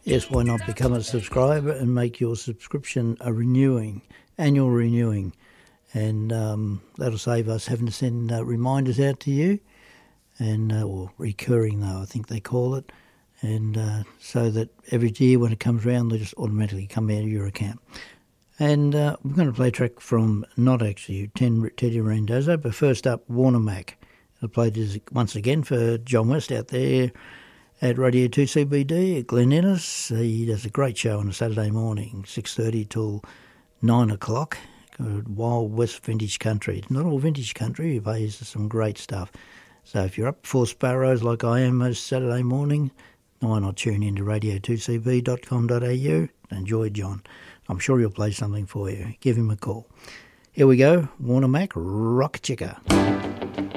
Yes, why not become a subscriber and make your subscription a annual renewing. And that'll save us having to send reminders out to you, and or recurring though, I think they call it, and so that every year when it comes around, they just automatically come out of your account. And we're going to play a track from, not actually Teddy Randazzo, but first up, Warner Mac. I played this once again for John West out there at Radio 2CBD at Glen Innes. He does a great show on a Saturday morning, 6:30 till 9 o'clock. Wild West vintage country. It's not all vintage country, he plays some great stuff. So if you're up for Sparrows like I am most Saturday morning, why not tune in to radio2cb.com.au. Enjoy John. I'm sure he'll play something for you. Give him a call. Here we go, Warner Mac, Rock Chicka.